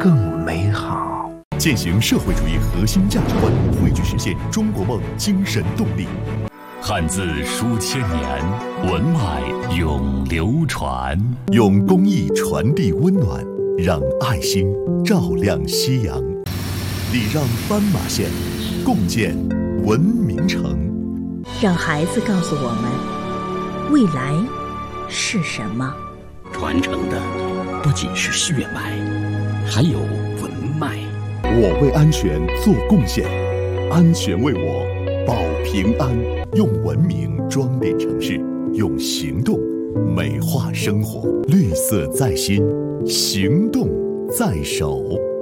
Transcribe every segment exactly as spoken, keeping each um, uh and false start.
更美好。 践行社会主义核心价值观，汇聚实现中国梦精神动力。 汉字书千年，文脉永流传。 用公益传递温暖，让爱心照亮夕阳。礼让斑马线，共建文明城。 让孩子告诉我们，未来是什么？ 传承的不仅是血脉，还有文脉。 我为安全做贡献，安全为我保平安。用文明装点城市，用行动美化生活。绿色在心，行动在手。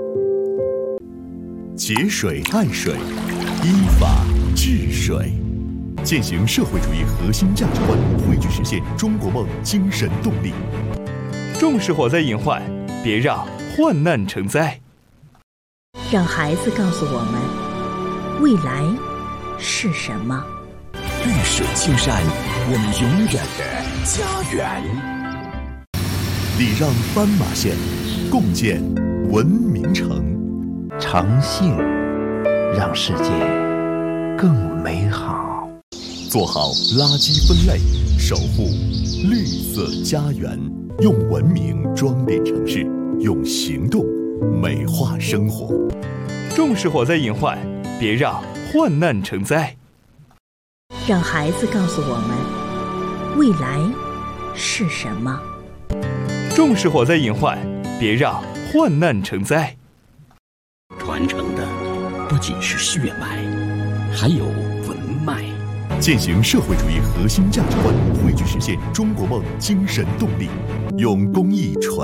节水爱水，依法治水。践行社会主义核心价值观，汇聚实现中国梦精神动力。 重视火灾隐患，别让患难成灾。 让孩子告诉我们，未来是什么？ 绿水青山，我们永远的家园。 礼让斑马线，共建文明城。 诚信让世界更美好。 做好垃圾分类，守护绿色家园。用文明装点城市，用行动美化生活。 重视火灾隐患，别让患难成灾。 让孩子告诉我们，未来是什么？ 重视火灾隐患，别让患难成灾。 传承的不仅是血脉，还有文脉。 践行社会主义核心价值观，汇聚实现中国梦精神动力。用公益传